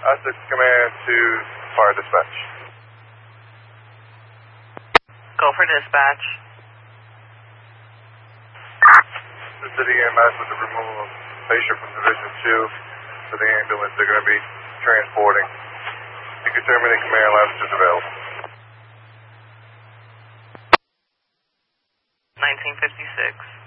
I-6 Command to Fire Dispatch. Go for dispatch. The city EMS with the removal of patient from Division 2 to the ambulance they're going to be transporting. You can terminate command latitude available. 1956.